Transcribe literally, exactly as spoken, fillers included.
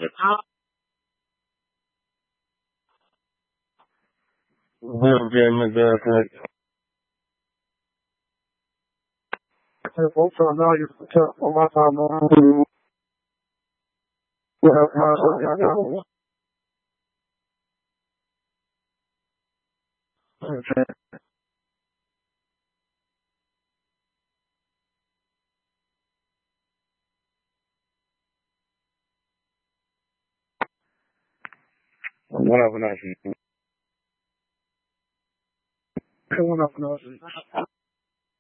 Bien, bien, me quedé perfecto. Also, now you tell a lot of them who have my okay. One of them, one of them.